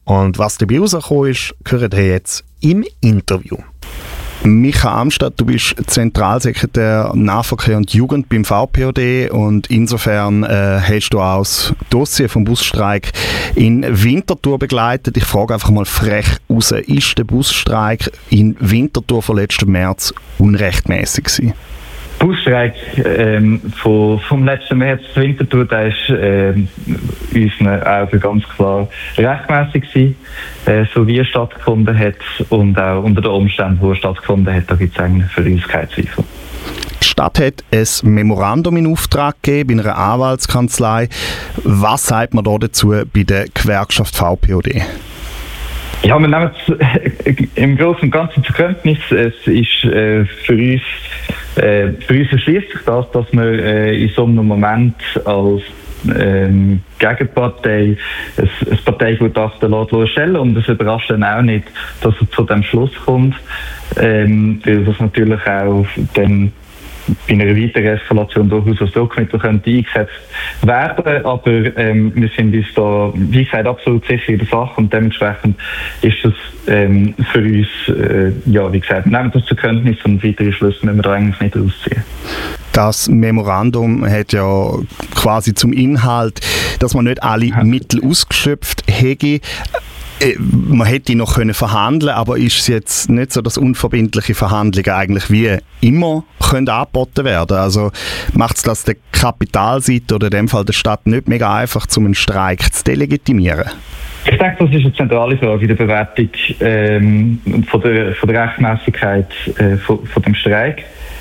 Und was dabei rausgekommen ist, hört ihr jetzt im Interview. Micha Amstadt, du bist Zentralsekretär Nahverkehr und Jugend beim VPOD und insofern hast du auch das Dossier vom Busstreik in Winterthur begleitet. Ich frage einfach mal frech raus, ist der Busstreik in Winterthur vom letzten März unrechtmäßig gewesen? Der Busstreik vom letzten März zu Winterthur, der ist unseren Augen ganz klar rechtmäßig gewesen, so wie er stattgefunden hat und auch unter den Umständen, wo er stattgefunden hat, da gibt es eigentlich für uns keinen Zweifel. Die Stadt hat ein Memorandum in Auftrag gegeben bei einer Anwaltskanzlei. Was sagt man da dazu bei der Gewerkschaft VPOD? Ja, wir nehmen es im Großen und Ganzen zur Kenntnis. Es ist für uns erschließt sich das, dass wir in so einem Moment als Gegenpartei ein Parteigutachten stellen und es überrascht dann auch nicht, dass er zu dem Schluss kommt, weil das natürlich auch dann bei einer weiteren Eskalation durchaus als Druckmittel könnte eingesetzt werden, aber wir sind uns da, wie gesagt, absolut sicher in der Sache und dementsprechend ist das für uns, ja, wie gesagt, wir nehmen das zur Kenntnis und weitere Schlüsse müssen wir da eigentlich nicht rausziehen. Das Memorandum hat ja quasi zum Inhalt, dass man nicht alle Mittel ausgeschöpft hätte. Man hätte noch verhandeln können, aber ist es jetzt nicht so, dass unverbindliche Verhandlungen eigentlich wie immer können angeboten werden? Also macht es das der Kapitalseite oder in dem Fall der Stadt nicht mega einfach, um einen Streik zu delegitimieren? Ich denke, das ist eine zentrale Frage in der Bewertung von der Rechtmäßigkeit von dem Streik.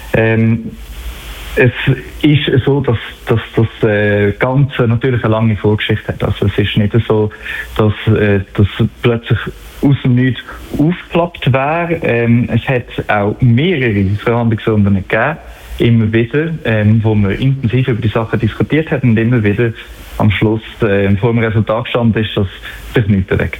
Es ist so, dass das Ganze natürlich eine lange Vorgeschichte hat. Also es ist nicht so, dass das plötzlich aus dem Nichts aufgeploppt wäre. Es hat auch mehrere Verhandlungsrunden gegeben, immer wieder, wo wir intensiv über die Sachen diskutiert haben und immer wieder am Schluss vor dem Resultat gestanden ist, dass sich nichts bewegt.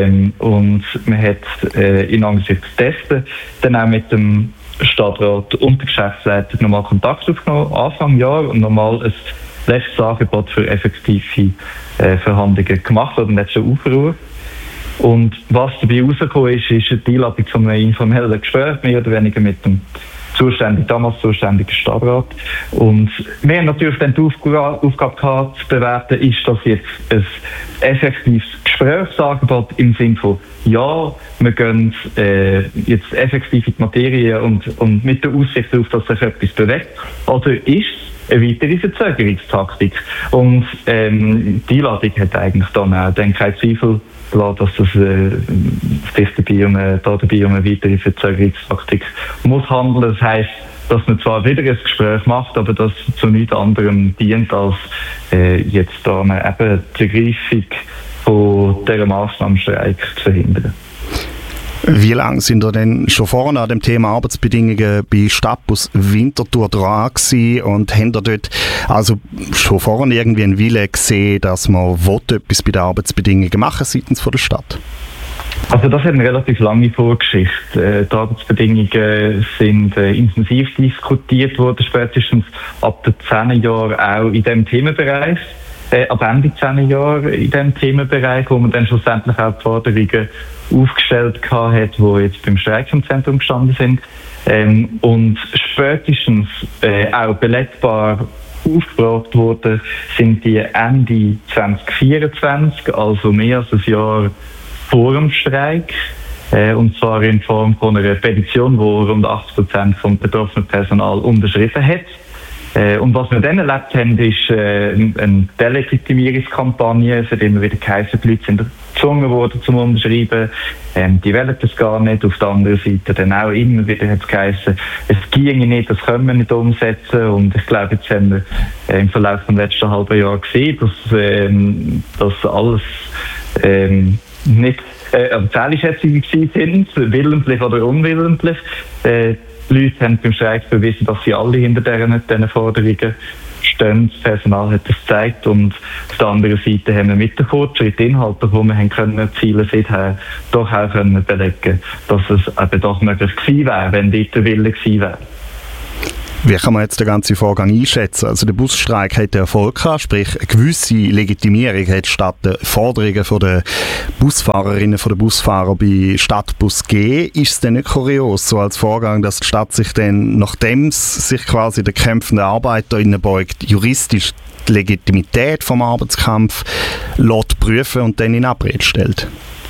Und man hat in Angesicht dessen dann auch mit dem Stadtrat und der Geschäftsleitung nochmal Kontakt aufgenommen, Anfang Jahr, und nochmal ein letztes Angebot für effektive Verhandlungen gemacht oder letzten Aufruhr. Und was dabei rausgekommen ist die Einladung zu einem informellen Gespräch, mehr oder weniger mit dem damals zuständigen Stadtrat. Und wir haben natürlich dann die Aufgabe gehabt, zu bewerten, ist das jetzt ein effektives Gesprächsangebot im Sinne von, ja, wir gehen jetzt effektiv in die Materie und mit der Aussicht darauf, dass sich etwas bewegt, oder ist es eine weitere Verzögerungstaktik? Und die Einladung hat eigentlich dann auch keinen Zweifel gelassen, dass das sich dabei um eine weitere Verzögerungstaktik muss handeln. Das heisst, dass man zwar wieder ein Gespräch macht, aber das zu nichts anderem dient, als jetzt da eben die Ergreifung von dieser Massnahmenstreik zu verhindern. Wie lange sind ihr denn schon vorne an dem Thema Arbeitsbedingungen bei Stadtbus Winterthur dran gewesen und haben ihr dort also schon vorne irgendwie einen Willen gesehen, dass man etwas bei den Arbeitsbedingungen machen seitens von der Stadt? Also das hat eine relativ lange Vorgeschichte. Die Arbeitsbedingungen sind intensiv diskutiert worden, spätestens ab den 10 Jahren auch in diesem Themenbereich. Ab Ende 10 Jahre in diesem Themenbereich, wo man dann schlussendlich auch die Forderungen aufgestellt hat, die jetzt beim Streik im Zentrum gestanden sind. Und spätestens auch belettbar aufgebracht worden sind die Ende 2024, also mehr als ein Jahr vor dem Streik. Und zwar in Form von einer Petition, die rund 80% vom betroffenen Personal unterschrieben hat. Und was wir dann erlebt haben, ist eine Delegitimierungskampagne. Es hat immer wieder geheißen, die Leute sind gezwungen worden zum Unterschreiben. Die wollen das gar nicht. Auf der anderen Seite dann auch immer wieder hat es geheißen, es ginge nicht, das können wir nicht umsetzen. Und ich glaube, jetzt haben wir im Verlauf des letzten halben Jahres gesehen, dass alles nicht Zählschätzungen sind, willentlich oder unwillentlich. Die Leute haben beim Streik bewiesen, dass sie alle hinter diesen Forderungen stehen. Das Personal hat das gezeigt und auf der anderen Seite haben wir mit den Fortschritten, Inhalten, die wir können erzielen seither, doch auch können belegen, dass es eben doch möglich gewesen wäre, wenn dort der Wille gewesen wäre. Wie kann man jetzt den ganzen Vorgang einschätzen? Also der Busstreik hat Erfolg gehabt, sprich eine gewisse Legitimierung hat statt der Forderungen von den Busfahrerinnen und Busfahrer bei Stadtbus gegeben. Ist es denn nicht kurios, so als Vorgang, dass die Stadt sich dann, nachdem es sich quasi der kämpfenden ArbeiterInnen beugt, juristisch die Legitimität vom Arbeitskampf lässt prüfen und dann in Abrede stellt?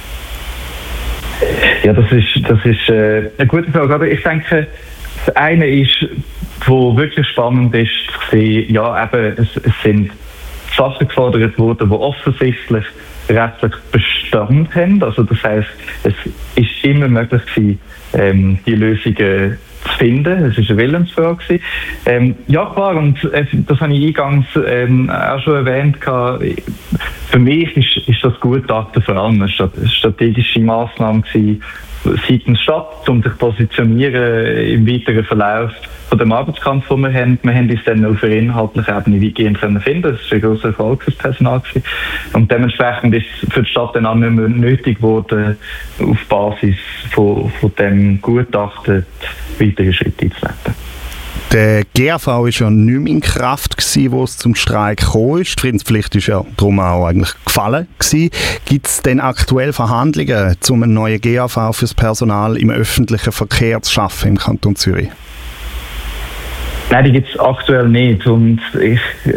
Ja, das ist eine gute Frage. Ich denke, das eine ist, was wirklich spannend ist, zu sehen, ja, eben, es sind Sachen gefordert worden, die offensichtlich rechtlich Bestand haben. Also das heisst, es ist immer möglich gewesen, die Lösungen zu finden. Es war eine Willensfrage. Ja klar, und das habe ich eingangs auch schon erwähnt. Für mich ist das Gutachten vor allem eine strategische Massnahme gewesen, seitens Stadt, um sich zu positionieren im weiteren Verlauf von dem Arbeitskampf, den wir haben. Wir haben uns dann auf einer inhaltlichen Ebene weitgehend finden. Das war ein grosser Erfolg für das Personal gewesen. Und dementsprechend ist es für die Stadt dann auch nicht mehr nötig geworden, auf Basis von dem Gutachten weitere Schritte einzuleiten. Der GAV war ja nicht mehr in Kraft, wo es zum Streik kam. Die Friedenspflicht ist ja darum auch eigentlich gefallen. Gibt es denn aktuell Verhandlungen, um einen neuen GAV für das Personal im öffentlichen Verkehr zu schaffen im Kanton Zürich? Nein, die gibt es aktuell nicht. Und ich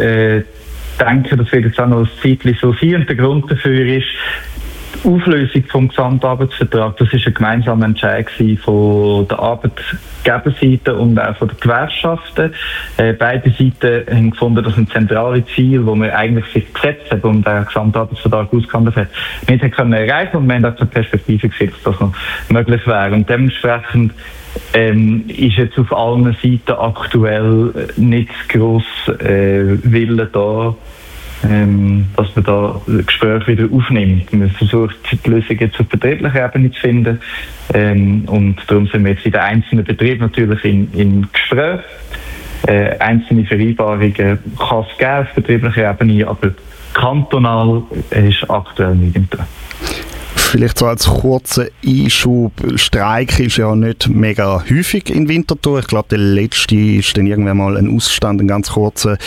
denke, das wird jetzt auch noch ein Zeitchen so sein. Und der Grund dafür ist, die Auflösung vom Gesamtarbeitsvertrag, das war ein gemeinsamer Entscheid von der Arbeitgeberseite und auch von den Gewerkschaften. Beide Seiten haben gefunden, dass ein zentrales Ziel, das wir eigentlich sich gesetzt haben und der Gesamtarbeitsvertrag ausgehandelt hat, nicht erreichen können. Und wir haben auch zur Perspektive gesehen, dass das noch möglich wäre. Und dementsprechend ist jetzt auf allen Seiten aktuell nicht gross Wille da, dass man da Gespräche wieder aufnimmt. Man versucht, die Lösung jetzt auf betrieblicher Ebene zu finden. Und darum sind wir jetzt in den einzelnen Betrieben natürlich in Gespräch. Einzelne Vereinbarungen kann es geben auf betrieblicher Ebene, aber kantonal ist aktuell nicht im Dran. Vielleicht so als kurzer Einschub, Streik ist ja nicht mega häufig in Winterthur. Ich glaube, der letzte ist dann irgendwann mal ein Ausstand, eine ganz kurze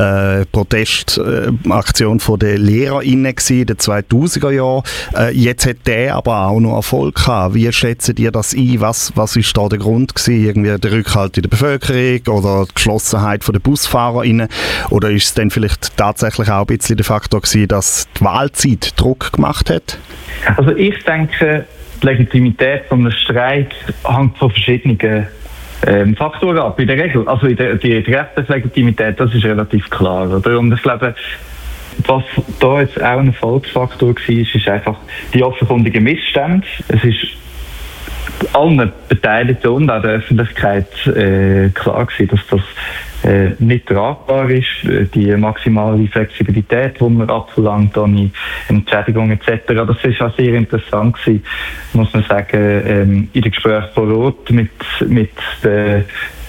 Protestaktion von den LehrerInnen in den 2000er Jahren. Jetzt hat der aber auch noch Erfolg gehabt. Wie schätzt ihr das ein? Was ist da der Grund gewesen? Irgendwie der Rückhalt in der Bevölkerung oder die Geschlossenheit der BusfahrerInnen? Oder ist es dann vielleicht tatsächlich auch ein bisschen der Faktor gewesen, dass die Wahlzeit Druck gemacht hat? Also ich denke, die Legitimität von einem Streik hängt von verschiedenen Faktoren ab. In der Regel, also die rechtliche Legitimität, das ist relativ klar. Oder? Und ich glaube, was da jetzt auch ein Erfolgsfaktor war, ist einfach die offenkundigen Missstände. Es ist allen Beteiligten und auch der Öffentlichkeit klar gewesen, dass das nicht tragbar ist, die maximale Flexibilität, die man abverlangt, ohne Entschädigung etc. Das ist auch sehr interessant gewesen, muss man sagen, in den Gesprächen vor Ort mit der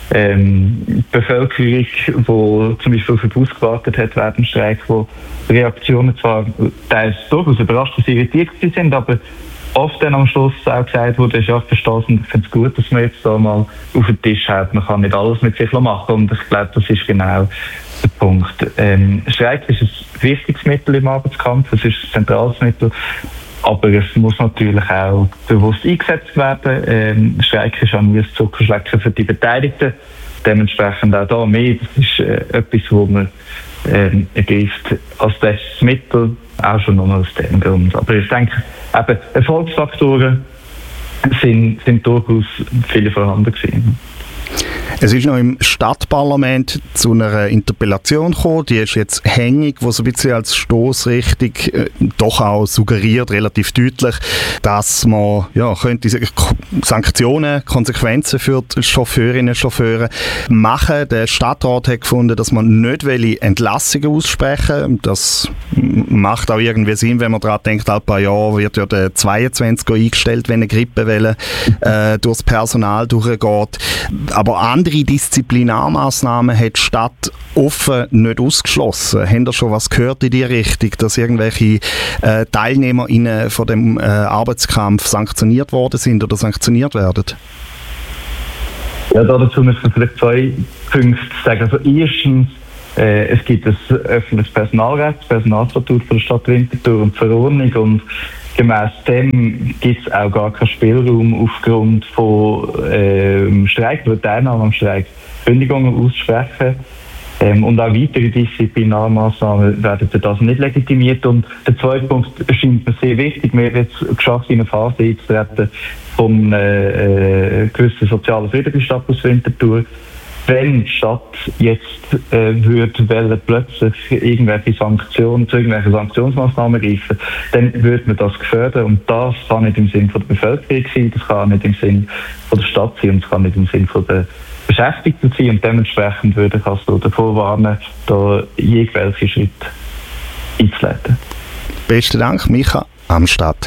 Bevölkerung, die zum Beispiel auf den Bus gewartet hat während dem Streik, wo Reaktionen zwar teils durchaus überrascht und irritiert sind, aber oft dann am Schluss auch gesagt wurde, ich verstehe es und ich finde es gut, dass man jetzt da mal auf den Tisch hat. Man kann nicht alles mit sich machen und ich glaube, das ist genau der Punkt. Streik ist ein wichtiges Mittel im Arbeitskampf, es ist ein zentrales Mittel, aber es muss natürlich auch bewusst eingesetzt werden. Streik ist auch nie ein Zuckerschlecken für die Beteiligten, dementsprechend auch da mehr. Das ist etwas, wo man ergreift als das Mittel, auch schon nochmal aus dem Grund. Aber ich denke, eben, Erfolgsfaktoren sind durchaus viele vorhanden gewesen. Es ist noch im Stadtparlament zu einer Interpellation gekommen, die ist jetzt hängig, wo so ein bisschen als Stossrichtung doch auch suggeriert, relativ deutlich, dass man könnte Sanktionen, Konsequenzen für die Chauffeurinnen und Chauffeure machen. Der Stadtrat hat gefunden, dass man nicht Entlassungen aussprechen. Das macht auch irgendwie Sinn, wenn man daran denkt, ein paar Jahre wird ja der 22 eingestellt, wenn eine Grippewelle durchs Personal durchgeht. Aber andere Disziplinarmaßnahmen hat die Stadt offen nicht ausgeschlossen. Haben ihr schon was gehört in die Richtung, dass irgendwelche TeilnehmerInnen von dem Arbeitskampf sanktioniert worden sind oder sanktioniert werden? Ja, dazu müssen wir vielleicht 2 Punkte sagen. Also erstens, es gibt ein öffentliches Personalrecht, das Personalstatut von der Stadt Winterthur und die Verordnung, und gemäss dem gibt es auch gar keinen Spielraum aufgrund von Streik oder Teilnahme am Streik, Kündigungen aussprechen. Und auch weitere Disziplinarmaßnahmen werden für das nicht legitimiert. Und der zweite Punkt scheint mir sehr wichtig. Wir haben jetzt geschafft, in eine Phase einzutreten von gewissen sozialen Frieden bei Stadtbus Winterthur. Wenn die Stadt jetzt würde plötzlich irgendwelche Sanktionsmaßnahmen greifen, dann würde man das gefährden. Und das kann nicht im Sinn von der Bevölkerung sein, das kann nicht im Sinn von der Stadt sein und das kann nicht im Sinn von der Beschäftigten sein. Und dementsprechend würde ich also davor warnen, da jegliche Schritte einzuleiten. Besten Dank, Micha Amstadt.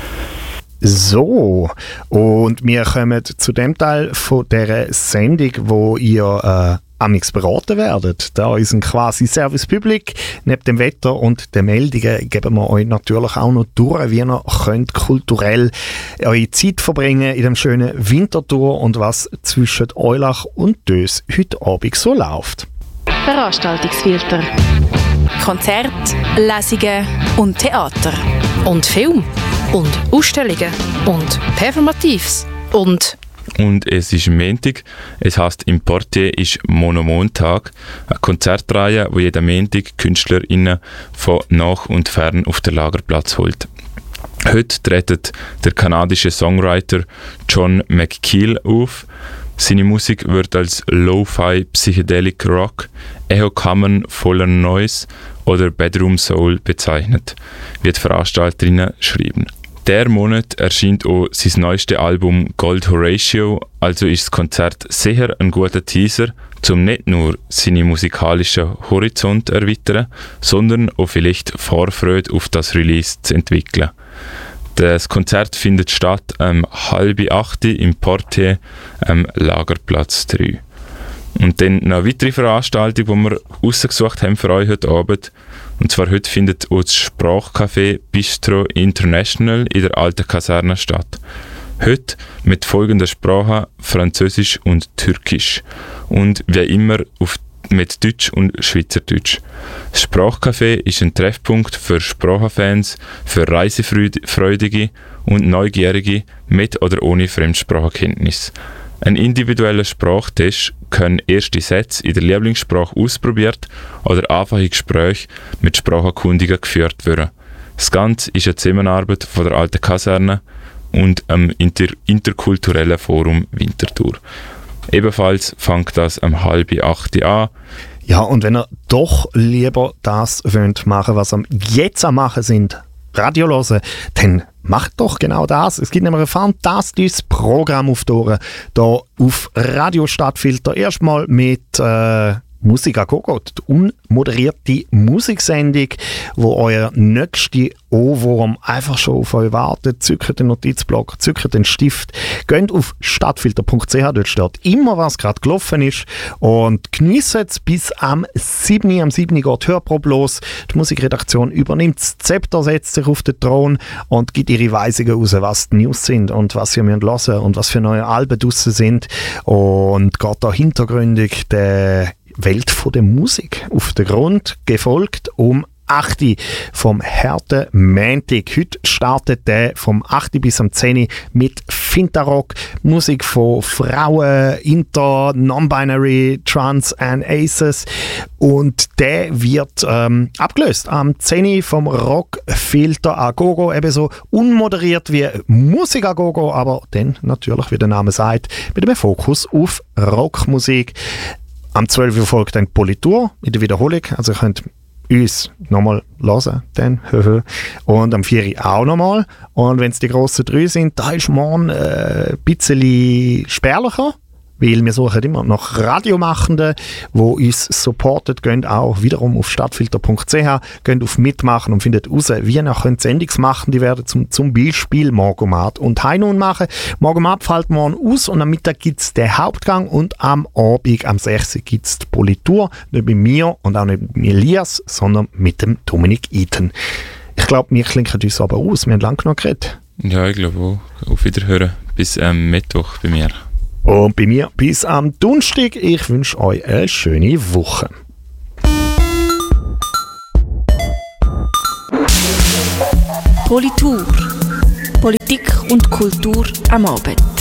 So, und wir kommen zu dem Teil von dieser Sendung, wo ihr amix beraten werdet. Da ist ein quasi Service Public. Neben dem Wetter und den Meldungen geben wir euch natürlich auch noch durch, wie ihr könnt kulturell eure Zeit verbringen in dem schönen Winterthur und was zwischen Eulach und Dös heute Abend so läuft. Veranstaltungsfilter. Konzert, Lesungen und Theater. Und Film. Und Ausstellungen. Und Performatives. Und es ist Montag. Es heisst, im Portier ist Monomontag, eine Konzertreihe, wo jeden Montag KünstlerInnen von nach und fern auf den Lagerplatz holt. Heute tritt der kanadische Songwriter John McKeel auf. Seine Musik wird als Lo-Fi Psychedelic Rock, Echokammern voller Noise oder Bedroom Soul bezeichnet, wie die Veranstalterinnen schreiben. Der Monat erscheint auch sein neuestes Album Gold Horatio, also ist das Konzert sicher ein guter Teaser, um nicht nur seinen musikalischen Horizont zu erweitern, sondern auch vielleicht Vorfreude auf das Release zu entwickeln. Das Konzert findet statt am 7:30 im Portier am Lagerplatz 3. Und dann noch eine weitere Veranstaltung, die wir rausgesucht haben für euch heute Abend. Und zwar heute findet auch das Sprachcafé Bistro International in der alten Kaserne statt. Heute mit folgender Sprachen, Französisch und Türkisch. Und wie immer mit Deutsch und Schweizerdeutsch. Das Sprachcafé ist ein Treffpunkt für Sprachenfans, für Reisefreudige und Neugierige mit oder ohne Fremdsprachenkenntnis. Ein individueller Sprachtest können erste Sätze in der Lieblingssprache ausprobiert oder einfache Gespräche mit Spracherkundigen geführt werden. Das Ganze ist eine Zusammenarbeit von der alten Kaserne und am interkulturellen Forum Winterthur. Ebenfalls fängt das am 7:30 an. Ja, und wenn ihr doch lieber das wollt machen, was ihr jetzt am Machen sind, Radio hören, dann macht doch genau das. Es gibt nämlich ein fantastisches Programm auf Toren, hier auf Radio Stadtfilter. Erstmal mit Musik a Gogo, die unmoderierte Musiksendung, wo euer nächster Ohrwurm einfach schon auf euch wartet. Zückt den Notizblock, zückt den Stift, geht auf stadtfilter.ch, dort steht immer, was gerade gelaufen ist, und genießt es bis am 7. Am 7. geht die Hörprobe los. Die Musikredaktion übernimmt das Zepter, setzt sich auf den Thron und gibt ihre Weisungen raus, was die News sind und was ihr hören müsst und was für neue Alben draussen sind, und geht da hintergründig der Welt von der Musik auf den Grund, gefolgt um 8 vom harten Montag. Heute startet der vom 8 bis am 10 mit Fintarock, Musik von Frauen, Inter, Non-Binary, Trans and Aces, und der wird abgelöst am 10 vom Rockfilter a Gogo, ebenso unmoderiert wie Musik a Gogo, aber dann natürlich, wie der Name sagt, mit einem Fokus auf Rockmusik. Am 12 Uhr folgt dann Politur in der Wiederholung, also ihr könnt uns nochmal hören, dann. Und am 4 Uhr auch nochmal. Und wenn es die grossen 3 sind, da ist morgen ein bisschen spärlicher, weil wir suchen immer nach Radiomachenden, die uns supporten. Geht auch wiederum auf stadtfilter.ch, geht auf Mitmachen und findet raus, wie ihr könnt Sendungsmachende werden, zum Beispiel Morgomat und Heinun machen. Morgomat fällt morgen aus und am Mittag gibt es den Hauptgang und am Abend, am 6. gibt es die Politur, nicht mit mir und auch nicht mit Elias, sondern mit dem Dominik Eaton. Ich glaube, wir klinken uns aber aus, wir haben lange genug geredet. Ja, ich glaube auch. Auf Wiederhören bis Mittwoch bei mir. Und bei mir bis am Donnerstag. Ich wünsche euch eine schöne Woche. Politur. Politik und Kultur am Abend.